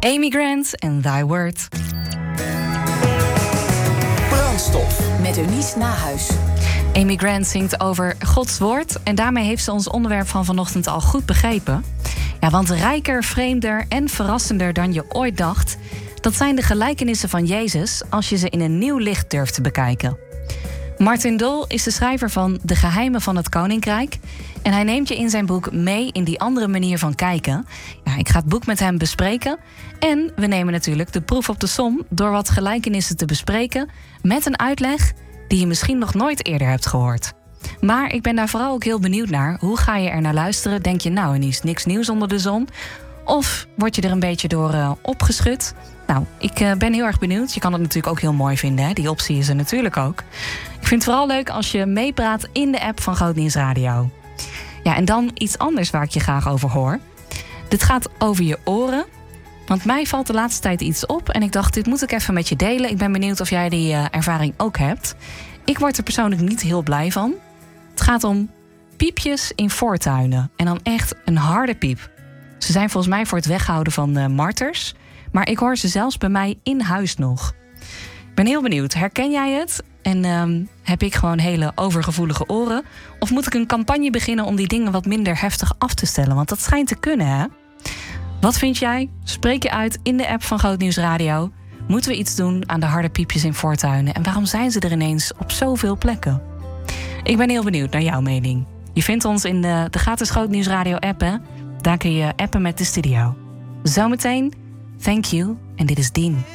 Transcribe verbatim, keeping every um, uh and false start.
Amy Grant en Thy Word. Brandstof. Met Eunice Nahuis. Amy Grant zingt over Gods woord en daarmee heeft ze ons onderwerp van vanochtend al goed begrepen. Ja, want rijker, vreemder en verrassender dan je ooit dacht, dat zijn de gelijkenissen van Jezus als je ze in een nieuw licht durft te bekijken. Martin Dol is de schrijver van De Geheimen van het Koninkrijk en hij neemt je in zijn boek mee in die andere manier van kijken. Ja, ik ga het boek met hem bespreken en we nemen natuurlijk de proef op de som door wat gelijkenissen te bespreken met een uitleg die je misschien nog nooit eerder hebt gehoord. Maar ik ben daar vooral ook heel benieuwd naar. Hoe ga je er naar luisteren? Denk je, nou, en is niks nieuws onder de zon? Of word je er een beetje door uh, opgeschud? Nou, ik uh, ben heel erg benieuwd. Je kan het natuurlijk ook heel mooi vinden, hè? Die optie is er natuurlijk ook. Ik vind het vooral leuk als je meepraat in de app van Groot Nieuws Radio. Ja, en dan iets anders waar ik je graag over hoor. Dit gaat over je oren. Want mij valt de laatste tijd iets op en ik dacht, dit moet ik even met je delen. Ik ben benieuwd of jij die uh, ervaring ook hebt. Ik word er persoonlijk niet heel blij van. Het gaat om piepjes in voortuinen. En dan echt een harde piep. Ze zijn volgens mij voor het weghouden van uh, marters. Maar ik hoor ze zelfs bij mij in huis nog. Ik ben heel benieuwd. Herken jij het? En um, heb ik gewoon hele overgevoelige oren? Of moet ik een campagne beginnen om die dingen wat minder heftig af te stellen? Want dat schijnt te kunnen, hè? Wat vind jij? Spreek je uit in de app van Groot Nieuws Radio. Moeten we iets doen aan de harde piepjes in voortuinen? En waarom zijn ze er ineens op zoveel plekken? Ik ben heel benieuwd naar jouw mening. Je vindt ons in de, de gratis Groot Nieuws Radio app, hè? Daar kun je appen met de studio. Zometeen, thank you. En dit is Dien.